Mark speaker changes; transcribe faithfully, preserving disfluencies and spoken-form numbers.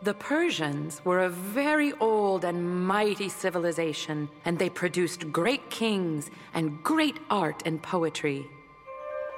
Speaker 1: The Persians were a very old and mighty civilization, and they produced great kings and great art and poetry.